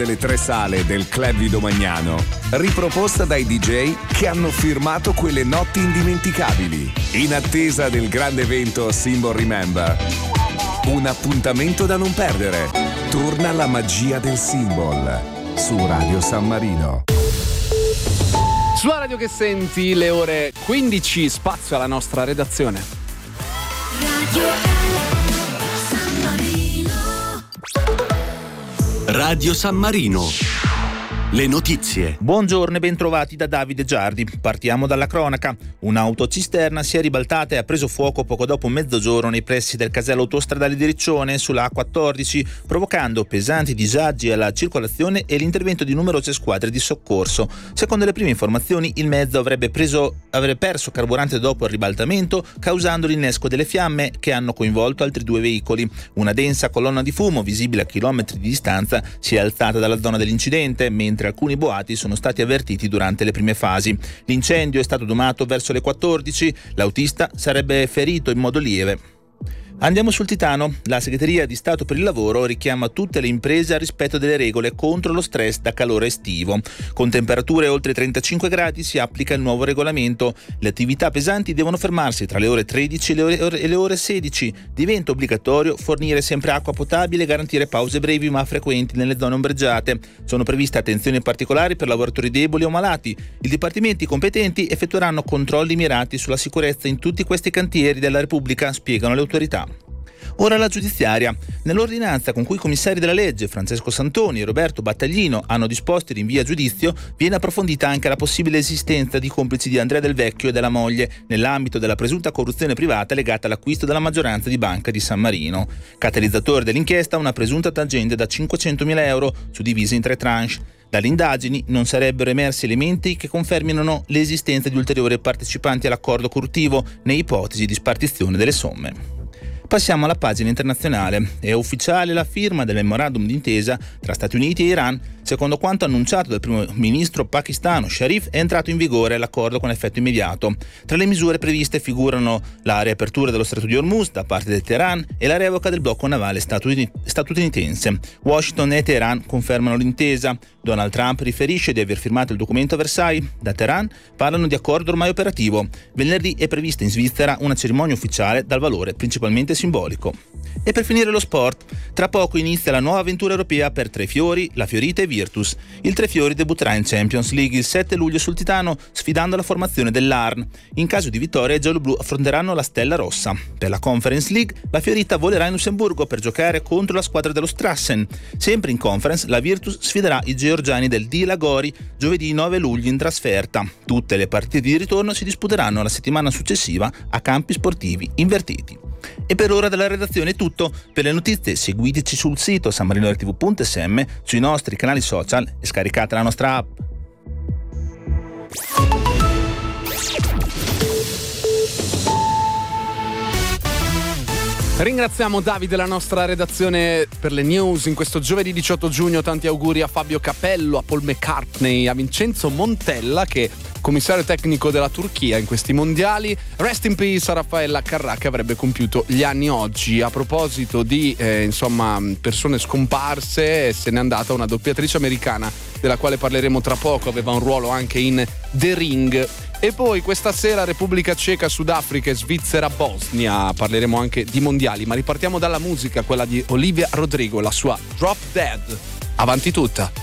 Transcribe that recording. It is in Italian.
delle tre sale del Club di Domagnano, riproposta dai DJ che hanno firmato quelle notti indimenticabili. In attesa del grande evento Symbol Remember, un appuntamento da non perdere. Torna la magia del Symbol su Radio San Marino. Sulla radio che senti, le ore 15, spazio alla nostra redazione. Radio San Marino. Le notizie. Buongiorno e bentrovati da Davide Giardi. Partiamo dalla cronaca. Un'autocisterna si è ribaltata e ha preso fuoco poco dopo mezzogiorno nei pressi del casello autostradale di Riccione sulla A14, provocando pesanti disagi alla circolazione e l'intervento di numerose squadre di soccorso. Secondo le prime informazioni, il mezzo avrebbe perso carburante dopo il ribaltamento, causando l'innesco delle fiamme che hanno coinvolto altri due veicoli. Una densa colonna di fumo, visibile a chilometri di distanza, si è alzata dalla zona dell'incidente, mentre alcuni boati sono stati avvertiti durante le prime fasi. L'incendio è stato domato verso le 14, l'autista sarebbe ferito in modo lieve. Andiamo sul Titano. La Segreteria di Stato per il Lavoro richiama tutte le imprese al rispetto delle regole contro lo stress da calore estivo. Con temperature oltre 35 gradi si applica il nuovo regolamento. Le attività pesanti devono fermarsi tra le ore 13 e le ore 16. Diventa obbligatorio fornire sempre acqua potabile e garantire pause brevi ma frequenti nelle zone ombreggiate. Sono previste attenzioni particolari per lavoratori deboli o malati. I dipartimenti competenti effettueranno controlli mirati sulla sicurezza in tutti questi cantieri della Repubblica, spiegano le autorità. Ora la giudiziaria. Nell'ordinanza con cui i commissari della legge Francesco Santoni e Roberto Battaglino hanno disposto rinvii a giudizio, viene approfondita anche la possibile esistenza di complici di Andrea Del Vecchio e della moglie nell'ambito della presunta corruzione privata legata all'acquisto della maggioranza di Banca di San Marino. Catalizzatore dell'inchiesta una presunta tangente da 500.000 euro suddivisa in 3 tranche. Dalle indagini non sarebbero emersi elementi che confermino l'esistenza di ulteriori partecipanti all'accordo corruttivo né ipotesi di spartizione delle somme. Passiamo alla pagina internazionale. È ufficiale la firma del memorandum d'intesa tra Stati Uniti e Iran. Secondo quanto annunciato dal primo ministro pakistano Sharif, è entrato in vigore l'accordo con effetto immediato. Tra le misure previste figurano la riapertura dello Stretto di Hormuz da parte del Teheran e la revoca del blocco navale statunitense. Washington e Teheran confermano l'intesa. Donald Trump riferisce di aver firmato il documento a Versailles. Da Teheran parlano di accordo ormai operativo. Venerdì è prevista in Svizzera una cerimonia ufficiale dal valore principalmente simbolico. E per finire lo sport, tra poco inizia la nuova avventura europea per Tre Fiori, La Fiorita e Virtus. Il Tre Fiori debutterà in Champions League il 7 luglio sul Titano, sfidando la formazione dell'Arn. In caso di vittoria, i gialloblu affronteranno la Stella Rossa. Per la Conference League, la Fiorita volerà in Lussemburgo per giocare contro la squadra dello Strassen. Sempre in Conference, la Virtus sfiderà i georgiani del Dila Gori giovedì 9 luglio in trasferta. Tutte le partite di ritorno si disputeranno la settimana successiva a campi sportivi invertiti. E per ora dalla redazione è tutto. Per le notizie seguiteci sul sito sanmarinotv.sm, sui nostri canali social e scaricate la nostra app. Ringraziamo Davide, la nostra redazione, per le news in questo giovedì 18 giugno. Tanti auguri a Fabio Capello, a Paul McCartney, a Vincenzo Montella, che è commissario tecnico della Turchia in questi mondiali. Rest in peace a Raffaella Carrà, che avrebbe compiuto gli anni oggi. A proposito di persone scomparse, se n'è andata una doppiatrice americana della quale parleremo tra poco, aveva un ruolo anche in The Ring. E poi questa sera Repubblica Ceca, Sudafrica e Svizzera, Bosnia. Parleremo anche di mondiali, ma ripartiamo dalla musica, quella di Olivia Rodrigo, la sua Drop Dead. Avanti tutta.